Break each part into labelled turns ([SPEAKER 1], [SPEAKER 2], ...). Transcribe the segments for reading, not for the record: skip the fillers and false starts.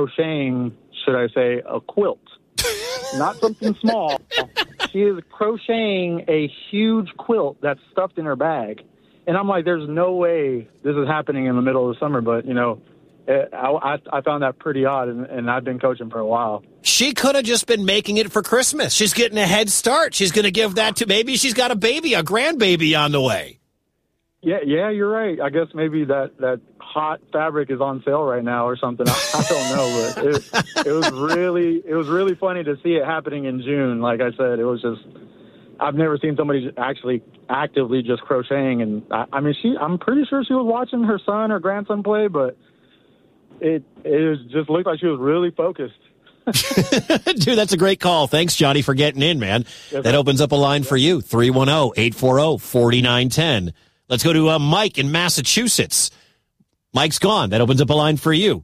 [SPEAKER 1] crocheting, should I say, a quilt. Not something small. She is crocheting a huge quilt that's stuffed in her bag. And I'm like, there's no way this is happening in the middle of the summer. But, I found that pretty odd, and I've been coaching for a while.
[SPEAKER 2] She could have just been making it for Christmas. She's getting a head start. She's going to give that to, maybe she's got a grandbaby on the way.
[SPEAKER 1] Yeah, you're right. I guess maybe that hot fabric is on sale right now or something. I don't know, but it was really funny to see it happening in June. Like I said, it was just, I've never seen somebody actually actively just crocheting. And I'm pretty sure she was watching her son or grandson play, but it just looked like she was really focused.
[SPEAKER 2] Dude, that's a great call. Thanks, Johnny, for getting in, man. Yes, that opens up a line for you. 310-840-4910. Let's go to Mike in Massachusetts. Mike's gone. That opens up a line for you.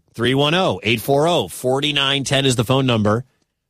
[SPEAKER 2] 310-840-4910 is the phone number.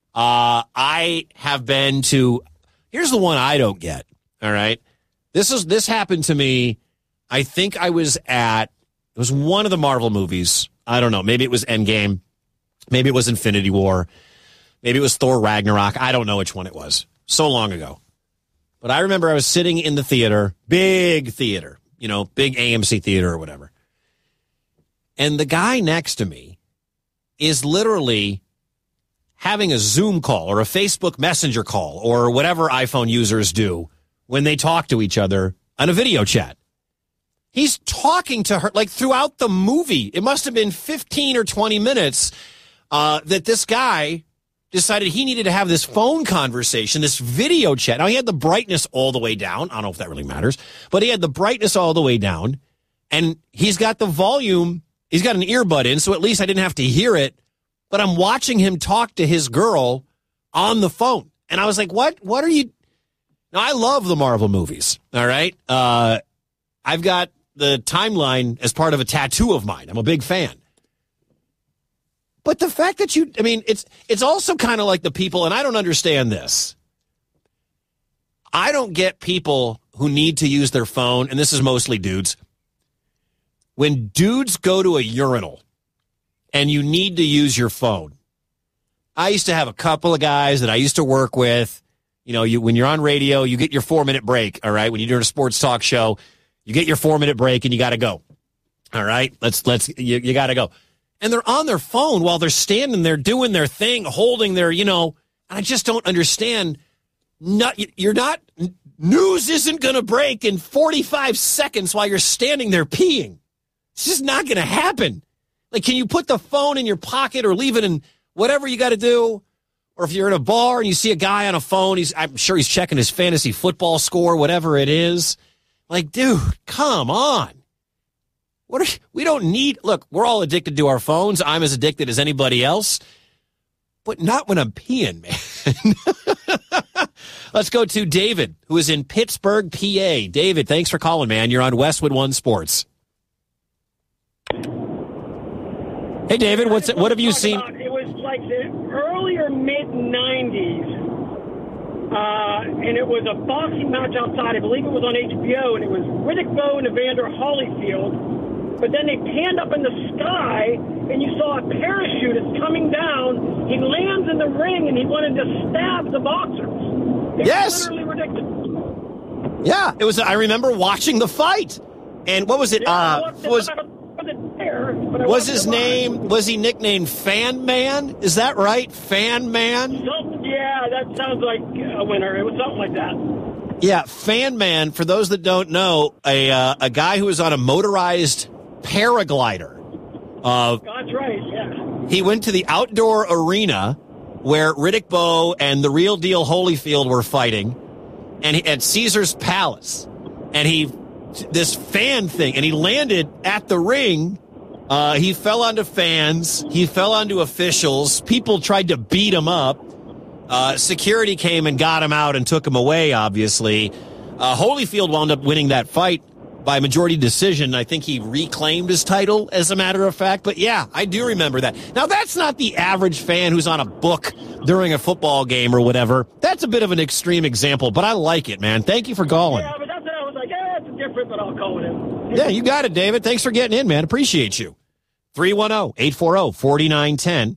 [SPEAKER 2] I have been to, here's the one I don't get. All right. This happened to me. I think it was one of the Marvel movies. I don't know. Maybe it was Endgame. Maybe it was Infinity War. Maybe it was Thor Ragnarok. I don't know which one it was. So long ago. But I remember I was sitting in the theater, big theater, big AMC theater or whatever. And the guy next to me is literally having a Zoom call or a Facebook Messenger call or whatever iPhone users do when they talk to each other on a video chat. He's talking to her like throughout the movie. It must have been 15 or 20 minutes that this guy decided he needed to have this phone conversation, this video chat. Now, he had the brightness all the way down. I don't know if that really matters, but he had the brightness all the way down, and he's got the volume. He's got an earbud in, so at least I didn't have to hear it, but I'm watching him talk to his girl on the phone. And I was like, what are you? Now, I love the Marvel movies, all right? I've got the timeline as part of a tattoo of mine. I'm a big fan. But the fact that it's also kind of like the people, and I don't understand this. I don't get people who need to use their phone, and this is mostly dudes. When dudes go to a urinal and you need to use your phone. I used to have a couple of guys that I used to work with. When you're on radio, you get your 4-minute break, all right? When you're doing a sports talk show, you get your 4-minute break and you got to go. All right? You got to go. And they're on their phone while they're standing there doing their thing, holding their, and I just don't understand. News isn't going to break in 45 seconds while you're standing there peeing. It's just not going to happen. Like, can you put the phone in your pocket or leave it in whatever you got to do? Or if you're in a bar and you see a guy on a phone, I'm sure he's checking his fantasy football score, whatever it is. Like, dude, come on. We don't need, look, we're all addicted to our phones. I'm as addicted as anybody else, but not when I'm peeing, man. Let's go to David, who is in Pittsburgh, PA. David, thanks for calling, man. You're on Westwood One Sports. Hey, David, what have you seen?
[SPEAKER 3] It was like the earlier mid-'90s, and it was a boxing match outside. I believe it was on HBO, and it was Riddick Bowe and Evander Holyfield. But then they panned up in the sky, and you saw a parachute is coming down. He lands in the ring, and he wanted to stab the boxers.
[SPEAKER 2] Yes.
[SPEAKER 3] Literally ridiculous.
[SPEAKER 2] Yeah, it was. I remember watching the fight. And what was it? Was his name? Was he nicknamed Fan Man? Is that right? Fan Man?
[SPEAKER 3] Yeah, that sounds like a winner. It was something like that.
[SPEAKER 2] Yeah, Fan Man. For those that don't know, a guy who was on a motorized paraglider.
[SPEAKER 3] That's right, yeah.
[SPEAKER 2] He went to the outdoor arena where Riddick Bowe and the real deal Holyfield were fighting, and at Caesar's Palace. And this fan thing, and he landed at the ring. He fell onto fans. He fell onto officials. People tried to beat him up. Security came and got him out and took him away, obviously. Holyfield wound up winning that fight by majority decision. I think he reclaimed his title, as a matter of fact. But, yeah, I do remember that. Now, that's not the average fan who's on a book during a football game or whatever. That's a bit of an extreme example, but I like it, man. Thank you for calling.
[SPEAKER 3] Yeah, but that's what I was like, it's different, but I'll call it in.
[SPEAKER 2] Yeah, you got it, David. Thanks for getting in, man. Appreciate you. 310-840-4910.